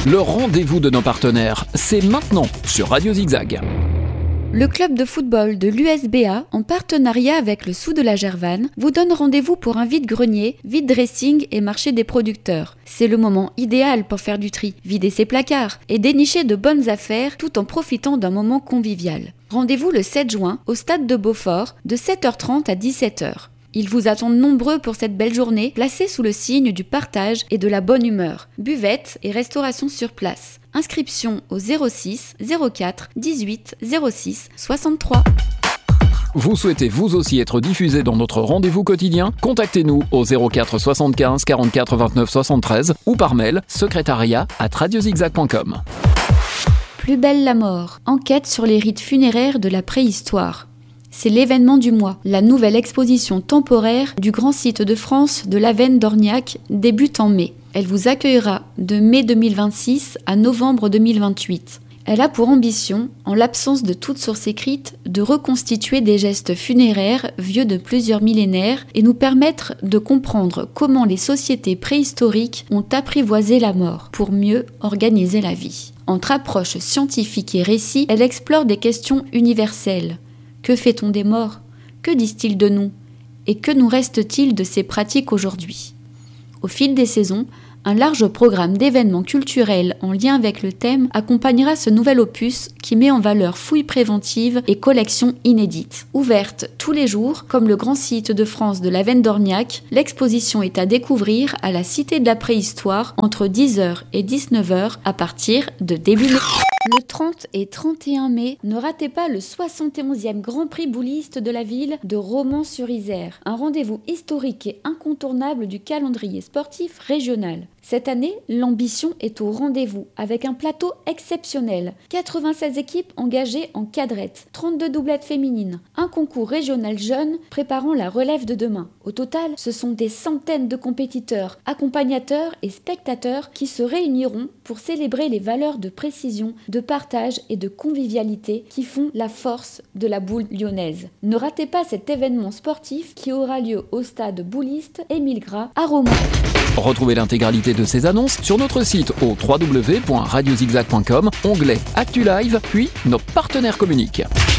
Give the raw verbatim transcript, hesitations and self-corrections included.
Le rendez-vous de nos partenaires, c'est maintenant sur Radio Zigzag. Le club de football de l'U S B A, en partenariat avec le Sou de la Gervanne, vous donne rendez-vous pour un vide-grenier, vide-dressing et marché des producteurs. C'est le moment idéal pour faire du tri, vider ses placards et dénicher de bonnes affaires tout en profitant d'un moment convivial. Rendez-vous le sept juin au stade de Beaufort de sept heures trente à dix-sept heures. Ils vous attendent nombreux pour cette belle journée, placée sous le signe du partage et de la bonne humeur. Buvette et restauration sur place. Inscription au zéro six zéro quatre dix-huit zéro six soixante-trois. Vous souhaitez vous aussi être diffusé dans notre rendez-vous quotidien ? Contactez-nous au zéro quatre soixante-quinze quarante-quatre vingt-neuf soixante-treize ou par mail secrétariat arobase radiozigzag point com. Plus belle la mort. Enquête sur les rites funéraires de la préhistoire. C'est l'événement du mois. La nouvelle exposition temporaire du grand site de France de l'Avenne d'Orniac débute en mai. Elle vous accueillera de mai deux mille vingt-six à novembre deux mille vingt-huit. Elle a pour ambition, en l'absence de toute source écrite, de reconstituer des gestes funéraires vieux de plusieurs millénaires et nous permettre de comprendre comment les sociétés préhistoriques ont apprivoisé la mort pour mieux organiser la vie. Entre approche scientifique et récit, elle explore des questions universelles. Que fait-on des morts ? Que disent-ils de nous ? Et que nous reste-t-il de ces pratiques aujourd'hui ? Au fil des saisons, un large programme d'événements culturels en lien avec le thème accompagnera ce nouvel opus qui met en valeur fouilles préventives et collections inédites. Ouverte tous les jours, comme le grand site de France de l'Avenne d'Orniac, l'exposition est à découvrir à la Cité de la Préhistoire entre dix heures et dix-neuf heures à partir de début mai. Le trente et trente et un mai, ne ratez pas le soixante et onzième Grand Prix bouliste de la ville de Romans-sur-Isère, un rendez-vous historique et incontournable du calendrier sportif régional. Cette année, l'ambition est au rendez-vous avec un plateau exceptionnel. quatre-vingt-seize équipes engagées en cadrette, trente-deux doublettes féminines, un concours régional jeune préparant la relève de demain. Au total, ce sont des centaines de compétiteurs, accompagnateurs et spectateurs qui se réuniront pour célébrer les valeurs de précision, de partage et de convivialité qui font la force de la boule lyonnaise. Ne ratez pas cet événement sportif qui aura lieu au stade bouliste Émile Gras à Romans. Retrouvez l'intégralité de ces annonces sur notre site au w w w point radiozigzag point com, onglet Actu Live, puis nos partenaires communiquent.